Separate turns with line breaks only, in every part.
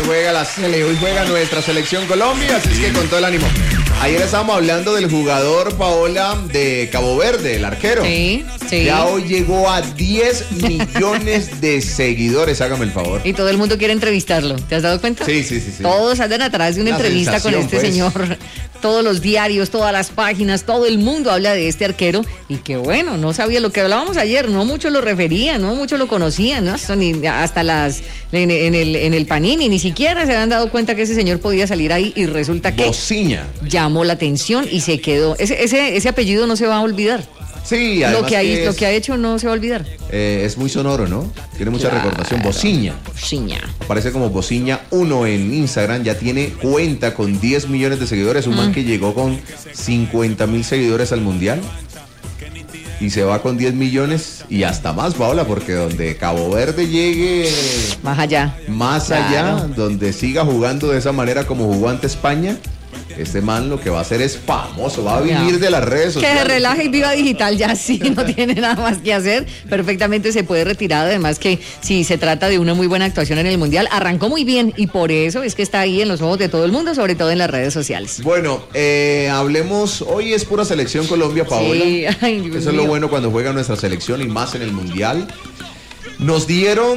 hoy juega nuestra selección Colombia, así es que con todo el ánimo. Ayer estábamos hablando del jugador, Paola, de Cabo Verde, el arquero.
Sí.
Ya hoy llegó a 10 millones de seguidores, hágame el favor.
Y todo el mundo quiere entrevistarlo, ¿te has dado cuenta?
Sí.
Todos andan atrás de una entrevista con este señor. Todos los diarios, todas las páginas, todo el mundo habla de este arquero. Y que bueno, no sabía lo que hablábamos ayer, no muchos lo referían, no muchos lo conocían, ¿no? Hasta en el Panini, ni siquiera se habían dado cuenta que ese señor podía salir ahí y resulta que
Bociña
llamó la atención y se quedó. Ese apellido no se va a olvidar.
Sí, además
lo que ha hecho no se va a olvidar.
Es muy sonoro, ¿no? Tiene mucha recordación. Bociña. Aparece como Bociña 1 en Instagram. Ya tiene cuenta con 10 millones de seguidores. Un man que llegó con 50,000 seguidores al Mundial. Y se va con 10 millones y hasta más, Paola, porque donde Cabo Verde llegue...
Más allá.
Allá, donde siga jugando de esa manera como jugó ante España... Este man lo que va a hacer es famoso, va a vivir de las redes sociales.
Que se relaje y viva digital, ya sí, no tiene nada más que hacer. Perfectamente se puede retirar, además que si se trata de una muy buena actuación en el Mundial, arrancó muy bien y por eso es que está ahí en los ojos de todo el mundo, sobre todo en las redes sociales.
Bueno, hablemos, hoy es pura selección Colombia, Paola. Sí. Ay, Dios Eso mío. Es lo bueno cuando juega nuestra selección y más en el Mundial. Nos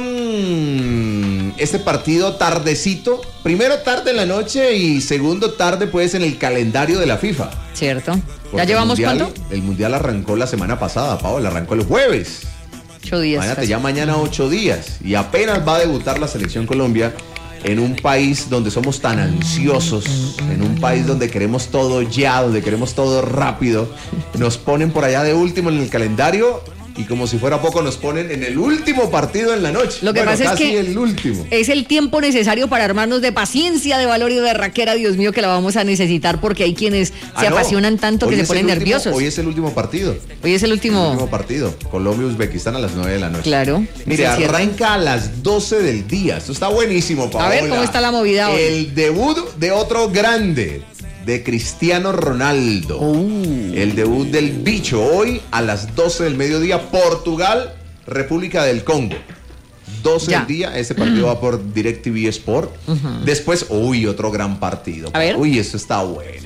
dieron este partido tardecito, primero tarde en la noche y segundo tarde pues en el calendario de la FIFA.
Cierto. ¿Ya llevamos cuánto?
El Mundial arrancó la semana pasada, Paola, arrancó el jueves.
8 días.
Imagínate, ya mañana 8 días y apenas va a debutar la selección Colombia en un país donde somos tan ansiosos, en un país donde queremos todo ya, donde queremos todo rápido. Nos ponen por allá de último en el calendario. Y como si fuera poco nos ponen en el último partido en la noche.
Lo que pasa es que
el último.
Es el tiempo necesario para armarnos de paciencia, de valor y de raquera, Dios mío, que la vamos a necesitar porque hay quienes se apasionan tanto que se ponen nerviosos.
Hoy es el último partido.
Hoy es el último
partido. Colombia-Uzbekistán a las 9 de la noche.
Claro.
Mire, arranca a las 12 del día. Esto está buenísimo, Paola.
A ver cómo está la movida hoy.
El debut de otro grande. De Cristiano Ronaldo. El debut del bicho hoy a las 12 del mediodía. Portugal, República del Congo. 12 del día, ese partido va por DirecTV Sport. Después, otro gran partido.
A ver.
Esto está bueno.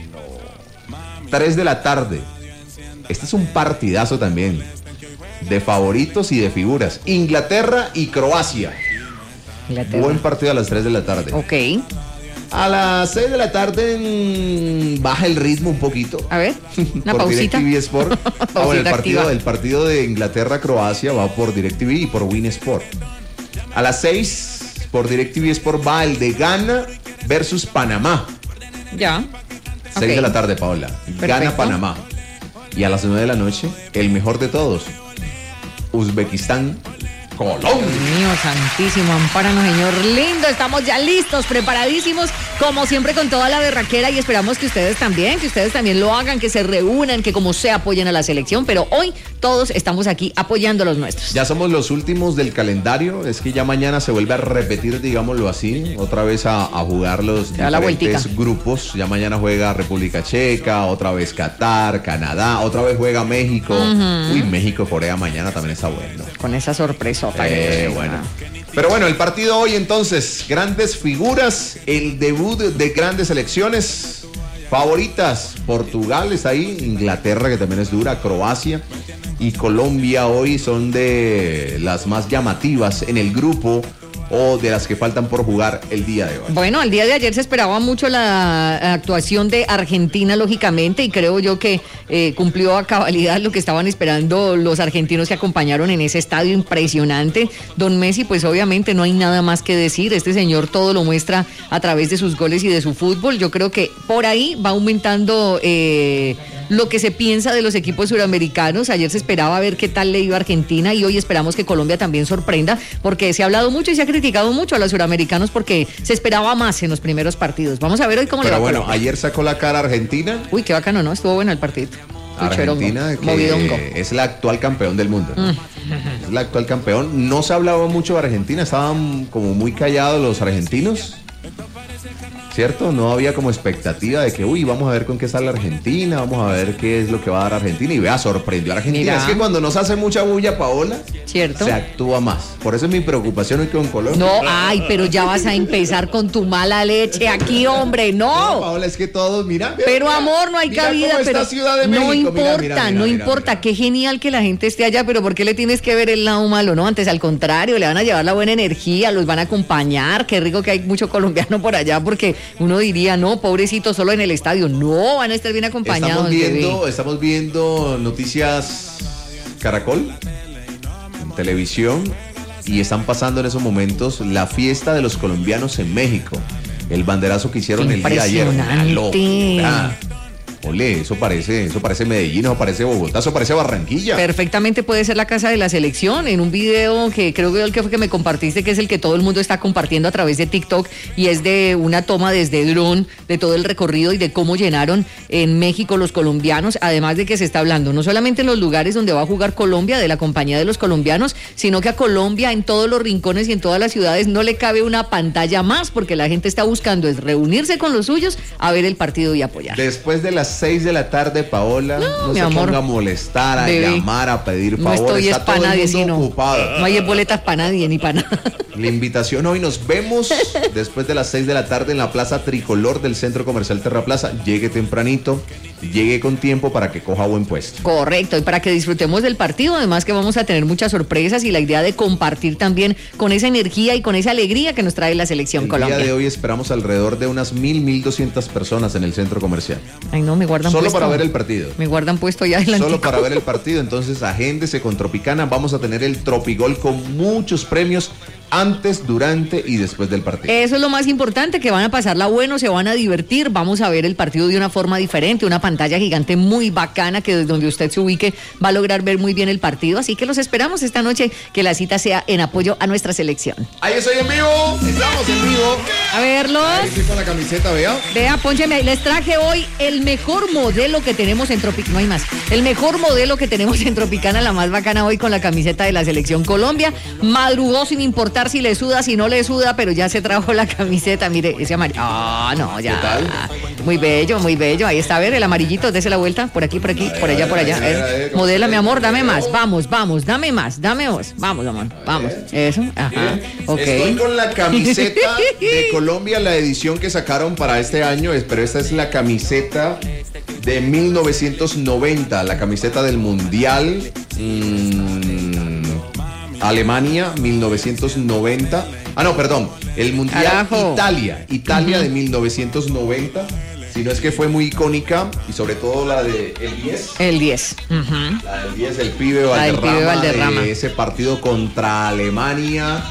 3 de la tarde. Este es un partidazo también. De favoritos y de figuras. Inglaterra y Croacia. Buen partido a las 3 de la tarde.
Ok.
A las 6 de la tarde baja el ritmo un poquito.
A ver, una
por
pausita.
DirecTV Sport. El partido de Inglaterra-Croacia va por DirecTV y por Win Sport. A las 6 por DirecTV Sport va el de Ghana versus Panamá.
Ya.
6 de la tarde, Paola. Ghana-Panamá. Y a las 9 de la noche, el mejor de todos. Uzbekistán. Colombia.
Dios mío, santísimo, ampáranos, señor lindo. Estamos ya listos, preparadísimos, como siempre con toda la berraquera y esperamos que ustedes también lo hagan, que se reúnan, que como sea apoyen a la selección, pero hoy todos estamos aquí apoyando a los nuestros.
Ya somos los últimos del calendario, es que ya mañana se vuelve a repetir, digámoslo así, otra vez a jugar los diferentes grupos. Ya mañana juega República Checa, otra vez Qatar, Canadá, otra vez juega México. México, Corea mañana también está bueno.
Con esa sorpresa.
Bueno. Pero bueno, el partido hoy entonces, grandes figuras, el debut de grandes selecciones favoritas. Portugal está ahí, Inglaterra que también es dura, Croacia y Colombia hoy son de las más llamativas en el grupo o de las que faltan por jugar el día de hoy.
Bueno, el día de ayer se esperaba mucho la actuación de Argentina, lógicamente, y creo yo que cumplió a cabalidad lo que estaban esperando los argentinos que acompañaron en ese estadio impresionante. Don Messi, pues obviamente no hay nada más que decir, este señor todo lo muestra a través de sus goles y de su fútbol. Yo creo que por ahí va aumentando lo que se piensa de los equipos suramericanos. Ayer se esperaba ver qué tal le iba a Argentina y hoy esperamos que Colombia también sorprenda, porque se ha hablado mucho y se ha criticado mucho a los suramericanos porque se esperaba más en los primeros partidos. Vamos a ver hoy cómo le va a Colombia.
Ayer sacó la cara Argentina.
Uy, qué bacano, ¿no? Estuvo bueno el partido.
Argentina, que es el actual campeón del mundo. Es el actual campeón. No se hablaba mucho de Argentina, estaban como muy callados los argentinos. ¿cierto? No había como expectativa de que, vamos a ver con qué sale Argentina, vamos a ver qué es lo que va a dar Argentina. Y vea, sorprendió a Argentina.
Mira.
Es que cuando nos hace mucha bulla, Paola,
¿cierto?
se actúa más. Por eso es mi preocupación hoy con Colombia.
No, pero ya vas a empezar con tu mala leche aquí, hombre, no.
No, Paola, es que todos, mira.
Pero amor, no hay cabida,
cómo
pero
está Ciudad de México.
no importa,
Mira,
no importa, qué genial que la gente esté allá, pero ¿por qué le tienes que ver el lado malo? No, antes al contrario, le van a llevar la buena energía, los van a acompañar, qué rico que hay mucho colombiano por allá, porque uno diría, no, pobrecito, solo en el estadio, no, van a estar bien acompañados.
Estamos viendo Noticias Caracol en televisión y están pasando en esos momentos la fiesta de los colombianos en México. El banderazo que hicieron el día de ayer. Una locura. Ole, eso parece Medellín, eso parece Bogotá, eso parece Barranquilla.
Perfectamente puede ser la casa de la selección. En un video que creo que el que fue que me compartiste, que es el que todo el mundo está compartiendo a través de TikTok, y es de una toma desde dron de todo el recorrido y de cómo llenaron en México los colombianos, además de que se está hablando no solamente en los lugares donde va a jugar Colombia, de la compañía de los colombianos, sino que a Colombia en todos los rincones y en todas las ciudades no le cabe una pantalla más, porque la gente está buscando es reunirse con los suyos a ver el partido y apoyar.
Después de las 6 de la tarde, Paola, no se
amor,
ponga a molestar, a llamar, a pedir favores.
No estoy
está
para
todo
nadie,
el mundo ocupado.
No hay boletas para nadie ni para nada.
La invitación hoy, nos vemos después de las 6 de la tarde en la Plaza Tricolor del Centro Comercial Terraplaza. Llegue tempranito, llegue con tiempo para que coja buen puesto.
Correcto, y para que disfrutemos del partido, además que vamos a tener muchas sorpresas y la idea de compartir también con esa energía y con esa alegría que nos trae la selección Colombia.
El día de hoy esperamos alrededor de unas 1,200 personas en el centro comercial.
Ay, no, me guardan
Solo
puesto.
para ver el partido.
Me guardan puesto ya adelante.
Solo para ver el partido, entonces agéndese con Tropicana. Vamos a tener el Tropigol con muchos premios antes, durante y después del partido.
Eso es lo más importante, que van a pasarla bueno, se van a divertir, vamos a ver el partido de una forma diferente, una pantalla gigante muy bacana que desde donde usted se ubique va a lograr ver muy bien el partido, así que los esperamos esta noche, que la cita sea en apoyo a nuestra selección.
Ahí estoy en vivo, estamos en vivo.
A verlos.
Ahí estoy con la camiseta, vea.
Vea, póncheme ahí, les traje hoy el mejor modelo que tenemos en Tropicana, no hay más, el mejor modelo que tenemos en Tropicana, la más bacana hoy con la camiseta de la selección Colombia, madrugó sin importar si le suda, si no le suda, pero ya se trajo la camiseta, mire, ese amarillo, no, ya,
¿qué tal?
Muy bello, ahí está, a ver, el amarillito, dése la vuelta, por aquí, por allá, por allá, modela, mi amor, dame más, vamos, dame más, vamos, amor, vamos, eso, ajá, ok.
Estoy con la camiseta de Colombia, la edición que sacaron para este año, pero esta es la camiseta de 1990, la camiseta del Mundial, Alemania, 1990. No, perdón, el Mundial
Carajo.
Italia de 1990. Si no es que fue muy icónica, y sobre todo la de el 10.
El 10.
La del 10, el pibe Valderrama, de ese partido contra Alemania,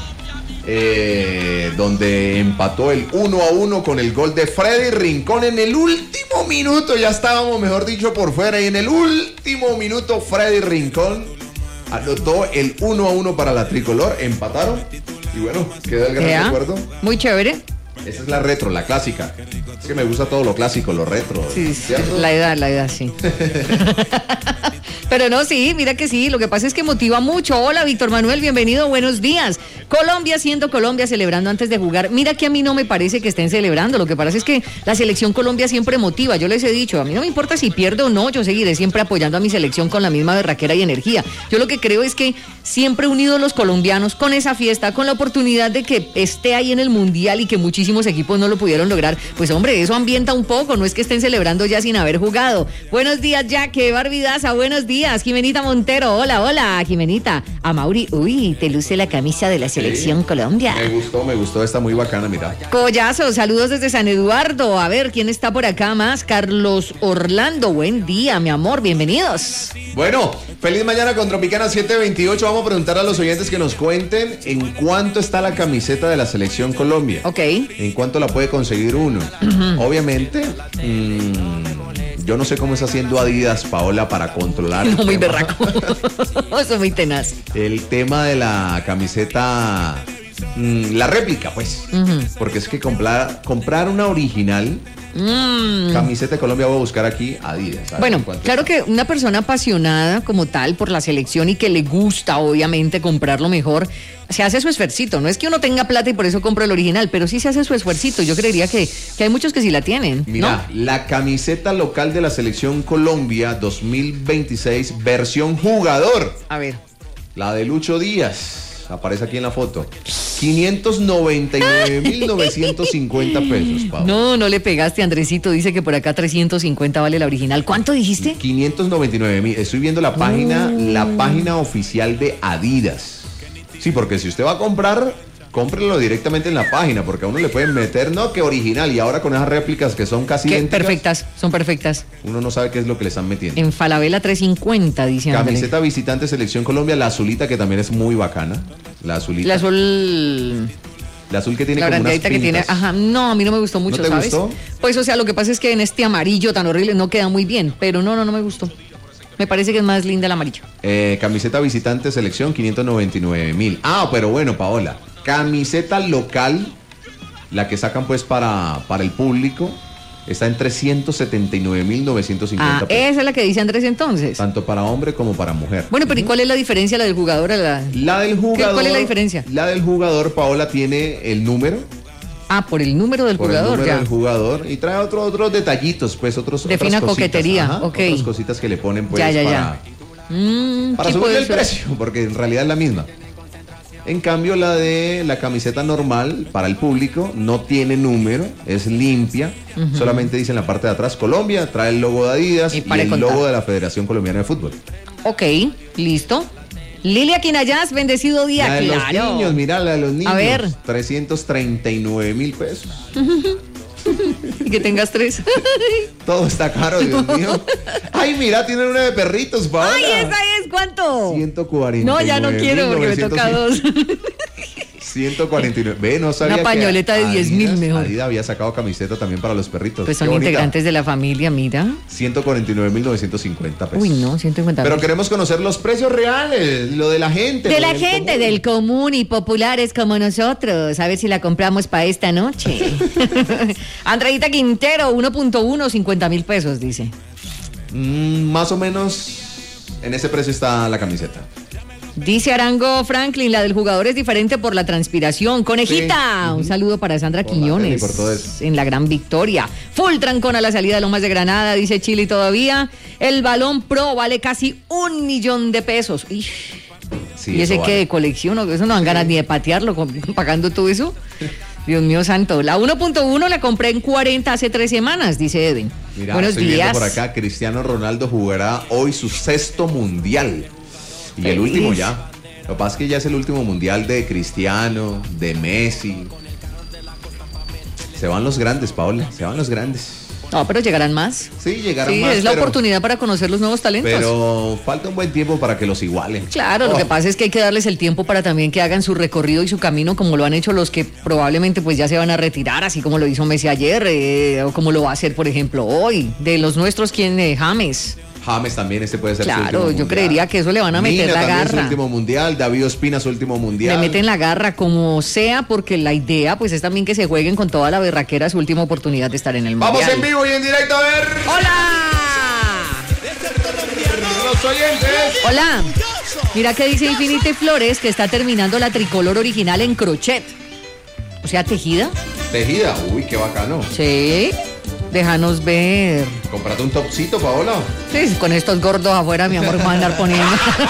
donde empató el 1-1 con el gol de Freddy Rincón en el último minuto. Ya estábamos, mejor dicho, por fuera, y en el último minuto Freddy Rincón anotó el 1-1 para la tricolor, empataron y bueno, quedó el gran recuerdo.
Muy chévere.
Esa es la retro, la clásica. Es que me gusta todo lo clásico, lo retro.
Sí, la edad, sí. Pero no, sí, mira que sí, lo que pasa es que motiva mucho. Hola, Víctor Manuel, bienvenido, buenos días. Colombia siendo Colombia, celebrando antes de jugar. Mira que a mí no me parece que estén celebrando, lo que pasa es que la selección Colombia siempre motiva. Yo les he dicho, a mí no me importa si pierdo o no, yo seguiré siempre apoyando a mi selección con la misma berraquera y energía. Yo lo que creo es que siempre unidos los colombianos con esa fiesta, con la oportunidad de que esté ahí en el Mundial y que muchísimos equipos no lo pudieron lograr, pues hombre, eso ambienta un poco, no es que estén celebrando ya sin haber jugado. Buenos días, Jaque, Barbidaza, buenos días. Jimenita Montero, hola, Jimenita. A Mauri, te luce la camisa de la selección Colombia.
Me gustó, está muy bacana, mira.
Collazo, saludos desde San Eduardo. A ver, ¿quién está por acá más? Carlos Orlando, buen día, mi amor, bienvenidos.
Bueno, feliz mañana con Tropicana 728. Vamos a preguntar a los oyentes que nos cuenten en cuánto está la camiseta de la selección Colombia.
Ok.
En cuánto la puede conseguir uno. Obviamente, yo no sé cómo está haciendo Adidas, Paola, para controlar.
No, muy berraco. Eso es muy tenaz.
El tema de la camiseta, la réplica, pues. Porque es que comprar una original Camiseta de Colombia, voy a buscar aquí Adidas.
Bueno, claro que una persona apasionada como tal por la selección y que le gusta obviamente comprar lo mejor, se hace su esfuercito. No es que uno tenga plata y por eso compra el original, pero sí se hace su esfuercito. Yo creería que hay muchos que sí la tienen.
Mira, ¿no? La camiseta local de la selección Colombia 2026, versión jugador.
A ver.
La de Lucho Díaz. Aparece aquí en la foto. 599.950 pesos, Pablo.
No le pegaste, Andresito. Dice que por acá 350 vale la original. ¿Cuánto dijiste?
599.000. Estoy viendo la página oficial de Adidas. Sí, porque si usted va a comprar, cómprelo directamente en la página, porque a uno le pueden meter, no, que original, y ahora con esas réplicas que son casi idénticas.
Perfectas, son perfectas.
Uno no sabe qué es lo que le están metiendo.
En Falabella 350, dice Andrés.
Camiseta visitante Selección Colombia, la azulita, que también es muy bacana. La azulita.
La azul
que tiene como unas pintas.
Que tiene, ajá, no, a mí no me gustó mucho,
¿No te
¿sabes?
gustó?
Pues, o sea, lo que pasa es que en este amarillo tan horrible no queda muy bien, pero no me gustó. Me parece que es más linda el amarillo.
Camiseta visitante Selección, 599.000. Pero bueno, Paola, camiseta local, la que sacan pues para el público, está en 379.950 pesos.
Esa es la que dice Andrés entonces.
Tanto para hombre como para mujer.
Bueno, pero ¿y cuál es la diferencia, la del jugador?
La del jugador.
¿Cuál es la diferencia?
La del jugador, Paola, tiene el número.
Por el número del jugador.
Por el número del jugador. Y trae otros detallitos, pues, otras
fina coquetería,
ajá,
ok.
Otras cositas que le ponen, pues,
para
subir el precio, porque en realidad es la misma. En cambio, la de la camiseta normal para el público no tiene número, es limpia, solamente dice en la parte de atrás Colombia, trae el logo de Adidas y el logo de la Federación Colombiana de Fútbol.
Ok, listo. Lilia Quinayas, bendecido día.
La de los niños, mirá, la de los niños.
A ver.
339.000 pesos.
Y que tengas 3.
Todo está caro, Dios mío. Ay, mira, tienen una de perritos, Paola.
Ay, ¿esa es cuánto?
149.
No, ya no quiero porque me toca 2.
149. Ve, no sabía.
Una pañoleta de 10.000 mejor.
Adidas había sacado camiseta también para los perritos.
Pues son integrantes de la familia, mira.
149.950 pesos.
Uy, no, 150.
Pero queremos conocer los precios reales, lo de la gente.
De la gente del común y populares como nosotros. A ver si la compramos para esta noche. Andreita Quintero, 1.1, 50.000 pesos, dice.
Más o menos en ese precio está la camiseta.
Dice Arango Franklin, la del jugador es diferente por la transpiración. Conejita, sí. Un saludo para Sandra Quiñones
por todo eso.
En la gran victoria. Full trancón a la salida de Lomas de Granada, dice Chile todavía. El balón pro vale casi 1 millón de pesos. Sí, y ese que de colección, eso no dan ganas ni de patearlo pagando todo eso. Dios mío santo. La 1.1 la compré en 40 hace 3 semanas, dice Eden.
Mira,
buenos días.
Viendo por acá, Cristiano Ronaldo jugará hoy su 6º mundial. Y el último ya. Lo que pasa es que ya es el último mundial de Cristiano, de Messi. Se van los grandes, Paola, se van los grandes.
No, pero llegarán más.
Sí, llegarán más.
Sí, es la oportunidad para conocer los nuevos talentos.
Pero falta un buen tiempo para que los igualen.
Claro, lo que pasa es que hay que darles el tiempo para también que hagan su recorrido y su camino como lo han hecho los que probablemente pues ya se van a retirar, así como lo hizo Messi ayer, o como lo va a hacer, por ejemplo, hoy. De los nuestros, ¿quién? James también, puede ser. Claro, yo creería que eso le van a meter la garra.
Su último mundial, David Ospina su último mundial.
Le meten la garra como sea, porque la idea pues es también que se jueguen con toda la berraquera su última oportunidad de estar en el mundial.
Vamos en vivo y en directo a ver.
¡Hola!
Los oyentes.
Hola. Mira que dice Infinite Flores que está terminando la tricolor original en crochet. O sea, tejida.
Tejida, uy, qué bacano.
Sí. Déjanos ver.
Cómprate un topcito, Paola.
Sí, con estos gordos afuera, mi amor, me van a andar poniendo.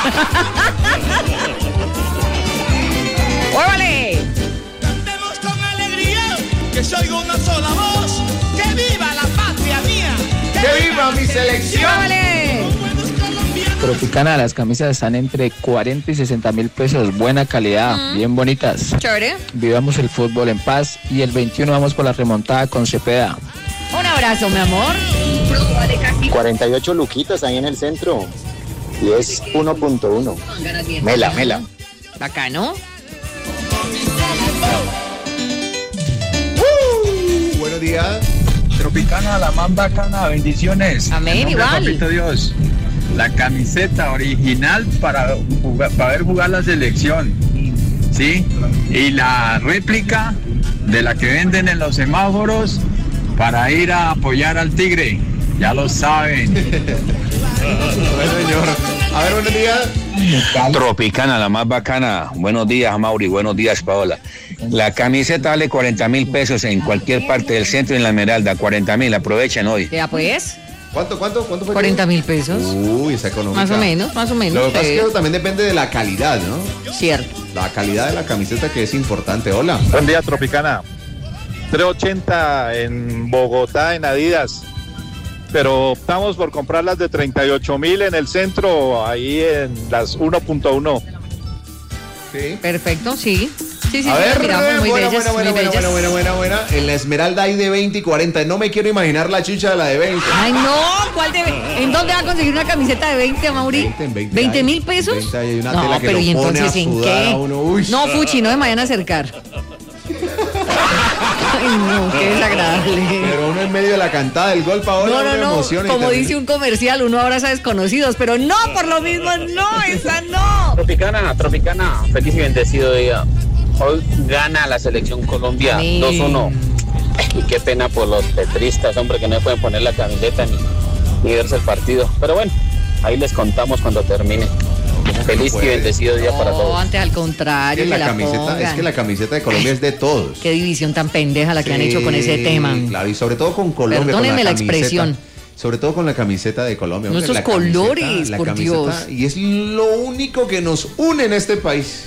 ¡Órale!
Cantemos con alegría, que se oiga una sola voz. ¡Que viva la patria mía!
¡Que viva mi selección!
¡Órale!
Tropicana, las camisas están entre 40 y 60.000 pesos, buena calidad, bien bonitas.
Chévere.
Vivamos el fútbol en paz y el 21 vamos por la remontada con Cepeda.
Un abrazo, mi amor.
48 luquitas ahí en el centro y es 1.1. Mela.
Bacano.
Buenos días.
Tropicana, la más bacana, bendiciones.
Amén, igual.
Papito Dios. La camiseta original para ver jugar la selección, ¿sí? Y la réplica de la que venden en los semáforos para ir a apoyar al Tigre. Ya lo saben.
Bueno, señor. A ver, buenos días.
Tropicana, la más bacana. Buenos días, Mauri. Buenos días, Paola. La camiseta vale 40.000 pesos en cualquier parte del centro y en la Esmeralda. 40.000, aprovechen hoy.
Ya pues.
¿Cuánto fue?
40.000 pesos.
Uy, esa económica.
Más o menos.
Lo que pasa es que también depende de la calidad, ¿no?
Cierto.
La calidad de la camiseta que es importante. Hola.
Buen día, Tropicana. 380 en Bogotá, en Adidas. Pero optamos por comprarlas de 38.000 en el centro, ahí en las 1.1.
Sí.
Perfecto, sí. Sí,
a ver,
miramos, muy bellas.
Buena. En la Esmeralda hay de 20 y 40. No me quiero imaginar la chicha de la de 20.
Ay, no, ¿cuál de 20? ¿En dónde va a conseguir una camiseta de 20, Mauri? 20.000 pesos.
20 hay una
no,
tela que
pero
lo
¿y
pone
entonces
a
en
sudar
qué?
a uno. Uy.
No, Fuchi, no me vayan a acercar. Ay, no, qué desagradable.
Pero uno en medio de la cantada del gol, Paola,
no,
emoción.
como dice un comercial, uno abraza a desconocidos, pero no, por lo mismo, no, esa no.
Tropicana, feliz y bendecido día. Hoy gana la selección Colombia 2-1. Y qué pena por los petristas, hombre, que no pueden poner la camiseta ni verse el partido. Pero bueno, ahí les contamos cuando termine. Feliz y bendecido día para todos.
Antes al contrario,
es que la camiseta de Colombia es de todos.
Qué división tan pendeja la que han hecho con ese tema.
Claro, y sobre todo con Colombia.
Perdónenme la expresión.
Sobre todo con la camiseta de Colombia.
Nuestros colores, por Dios.
Y es lo único que nos une en este país.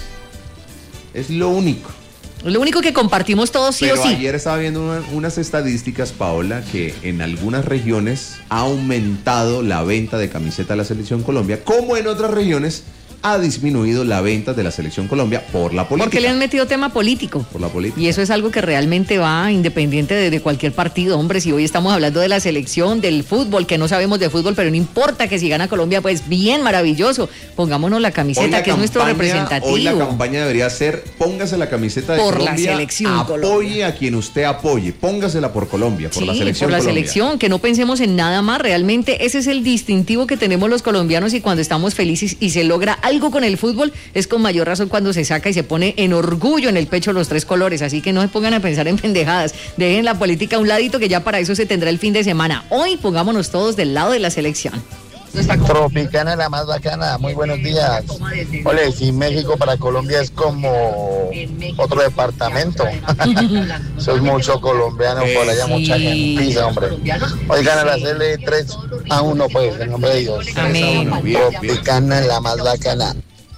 Es lo único.
Lo único que compartimos todos sí o sí.
Pero ayer estaba viendo unas estadísticas, Paola, que en algunas regiones ha aumentado la venta de camiseta de la Selección Colombia, como en otras regiones ha disminuido la venta de la Selección Colombia por la política.
Porque le han metido tema político.
Por la política.
Y eso es algo que realmente va independiente de cualquier partido, hombre. Si hoy estamos hablando de la selección, del fútbol, que no sabemos de fútbol, pero no importa que si gana Colombia, pues bien, maravilloso. Pongámonos la camiseta, que es nuestro representativo.
Hoy la campaña debería ser, póngase la camiseta de Colombia. Por la selección
Apoye
Colombia. A quien usted apoye. Póngasela por Colombia, por la selección
por la
Colombia.
selección, que no pensemos en nada más. Realmente ese es el distintivo que tenemos los colombianos, y cuando estamos felices y se logra algo con el fútbol, es con mayor razón cuando se saca y se pone en orgullo en el pecho los tres colores. Así que no se pongan a pensar en pendejadas, dejen la política a un ladito, que ya para eso se tendrá el fin de semana. Hoy pongámonos todos del lado de la selección.
Tropicana, la más bacana, muy buenos días. Ole, si México para Colombia es como otro departamento. Eso es mucho colombiano por allá, mucha gente, hombre. Hoy gana la CL 3-1, pues, en nombre de Dios.
Amén.
Tropicana, la más bacana.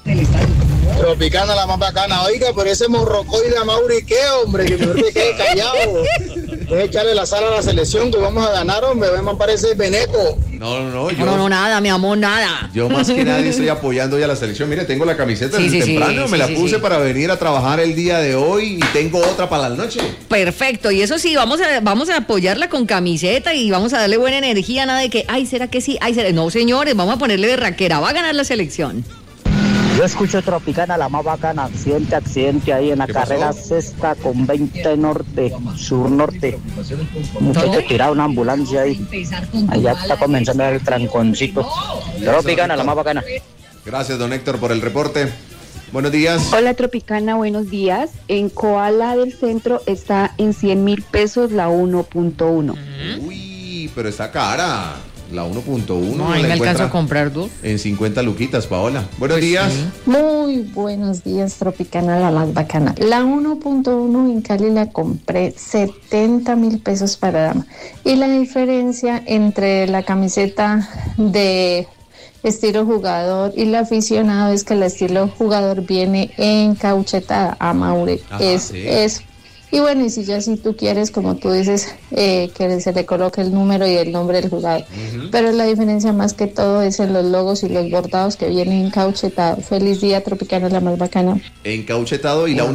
Tropicana, la más bacana. Oiga, pero ese morrocoide a Mauri, ¿qué, hombre? Que mejor te quede callado. Deje echarle la sal a la selección, que vamos a ganar, hombre. Me parece Beneco.
No,
nada, mi amor, nada.
Yo más que nadie estoy apoyando ya la selección. Mire, tengo la camiseta desde temprano, me la puse para venir a trabajar el día de hoy, y tengo otra para la noche.
Perfecto, y eso sí, vamos a apoyarla con camiseta y vamos a darle buena energía, nada de que, ay, ¿será que sí? Ay, ¿será? No, señores, vamos a ponerle berraquera, va a ganar la selección.
Yo escucho Tropicana, la más bacana. Accidente ahí en la carrera sexta con 20 norte, sur norte. Muchacho tirado una ambulancia ahí. Allá está comenzando el tranconcito. Tropicana, la más bacana.
Gracias, don Héctor, por el reporte. Buenos días.
Hola, Tropicana, buenos días. En Koala del Centro está en 100.000 pesos la 1.1.
Uy, pero está cara. La 1.1.
No, ahí me alcanzo a comprar dos.
En 50 luquitas, Paola. Buenos días.
Sí. Muy buenos días, Tropicana, la más bacana. La 1.1 en Cali la compré 70.000 pesos para dama. Y la diferencia entre la camiseta de estilo jugador y la aficionado es que la estilo jugador viene encauchetada a Maure. Es y bueno, y si tú quieres, como tú dices, que se le coloque el número y el nombre del jugador. Pero la diferencia más que todo es en los logos y los bordados que vienen encauchetados. Feliz día, Tropicana, la más bacana.
Encauchetado, y la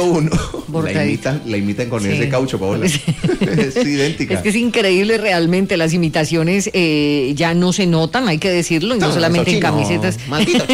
1.1 la imitan con ese caucho, Paola. Es idéntica.
Es que es increíble realmente, las imitaciones ya no se notan, hay que decirlo, y no solamente en camisetas.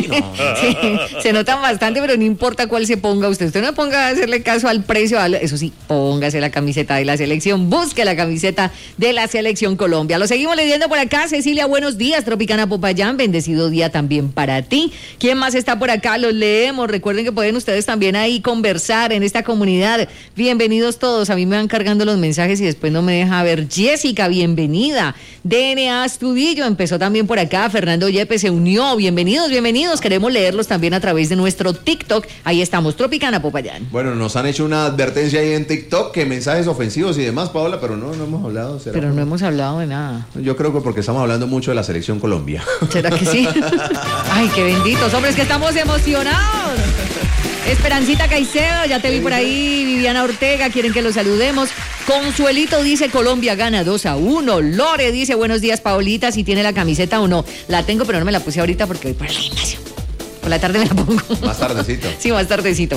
Sí, se notan bastante, pero no importa cuál se ponga usted. Usted no ponga a hacerle caso al precio, eso sí, y póngase la camiseta de la selección, busque la camiseta de la selección Colombia. Lo seguimos leyendo por acá. Cecilia, buenos días. Tropicana Popayán, bendecido día también para ti. ¿Quién más está por acá? Los leemos. Recuerden que pueden ustedes también ahí conversar en esta comunidad. Bienvenidos todos. A mí me van cargando los mensajes y después no me deja ver. Jessica, bienvenida. DNA Astudillo empezó también por acá. Fernando Yepes se unió. Bienvenidos. Queremos leerlos también a través de nuestro TikTok. Ahí estamos, Tropicana Popayán.
Bueno, nos han hecho una advertencia ahí en TikTok que mensajes ofensivos y demás, Paola, pero no hemos hablado.
Pero no hemos hablado de nada.
Yo creo que porque estamos hablando mucho de la selección Colombia.
¿Será que sí? Ay, qué benditos, hombres, que estamos emocionados. Esperancita Caicedo, ya te vi por ahí. Viviana Ortega, quieren que los saludemos. Consuelito dice Colombia gana 2-1. Lore dice buenos días, Paolita, si tiene la camiseta o no. La tengo, pero no me la puse ahorita porque voy para el gimnasio. Por la tarde me la pongo.
Más tardecito.
Sí, más tardecito.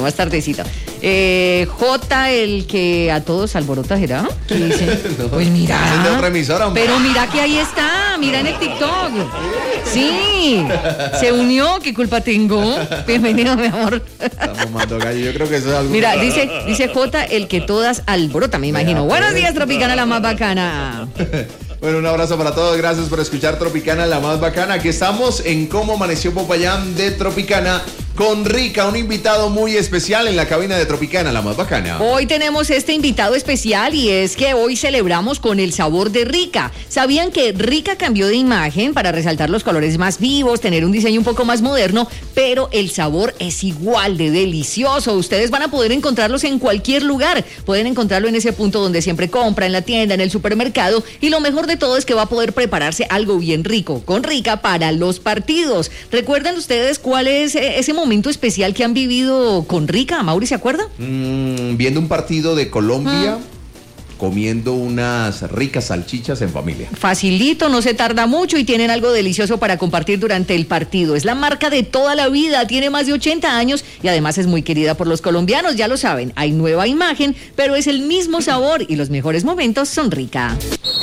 J, el que a todos alborota, ¿será? ¿Qué dice?
No,
pues mira.
es de otra emisora, hombre.
Pero mira que ahí está, mira en el TikTok. Sí, se unió, ¿qué culpa tengo? Bienvenido, mi amor.
Estamos matando gallo, yo creo que eso es algo.
Mira, dice J, el que todas alborota, me imagino. Buenos días, Tropicana, la más bacana.
Bueno, un abrazo para todos, gracias por escuchar Tropicana, la más bacana. Aquí estamos en Cómo Amaneció Popayán de Tropicana con Rica, un invitado muy especial en la cabina de Tropicana, la más bacana.
Hoy tenemos este invitado especial y es que hoy celebramos con el sabor de Rica. ¿Sabían que Rica cambió de imagen para resaltar los colores más vivos, tener un diseño un poco más moderno, pero el sabor es igual de delicioso? Ustedes van a poder encontrarlos en cualquier lugar. Pueden encontrarlo en ese punto donde siempre compra, en la tienda, en el supermercado, y lo mejor de todo es que va a poder prepararse algo bien rico con Rica para los partidos. ¿Recuerdan ustedes cuál es ese momento especial que han vivido con Rica? ¿Mauri se acuerda?
Viendo un partido de Colombia, comiendo unas ricas salchichas en familia.
Facilito, no se tarda mucho y tienen algo delicioso para compartir durante el partido. Es la marca de toda la vida, tiene más de 80 años y además es muy querida por los colombianos, ya lo saben. Hay nueva imagen, pero es el mismo sabor y los mejores momentos son Rica.